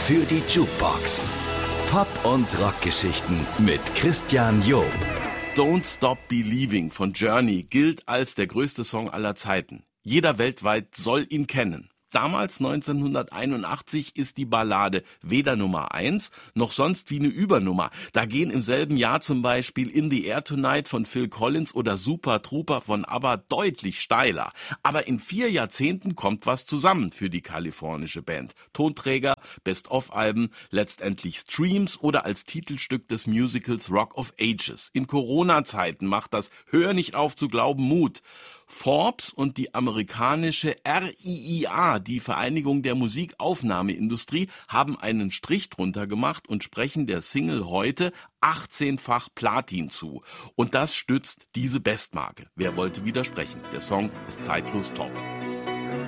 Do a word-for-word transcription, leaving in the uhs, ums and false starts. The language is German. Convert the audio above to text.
für die Jukebox. Pop- und Rockgeschichten mit Christian Job. Don't Stop Believing von Journey gilt als der größte Song aller Zeiten. Jeder weltweit soll ihn kennen. Damals, neunzehnhunderteinundachtzig, ist die Ballade weder Nummer eins noch sonst wie eine Übernummer. Da gehen im selben Jahr zum Beispiel In the Air Tonight von Phil Collins oder Super Trooper von ABBA deutlich steiler. Aber in vier Jahrzehnten kommt was zusammen für die kalifornische Band. Tonträger, Best-of-Alben, letztendlich Streams oder als Titelstück des Musicals Rock of Ages. In Corona-Zeiten macht das Hör nicht auf zu glauben Mut. Forbes und die amerikanische R I I A, die Vereinigung der Musikaufnahmeindustrie, haben einen Strich drunter gemacht und sprechen der Single heute achtzehnfach Platin zu. Und das stützt diese Bestmarke. Wer wollte widersprechen? Der Song ist zeitlos top.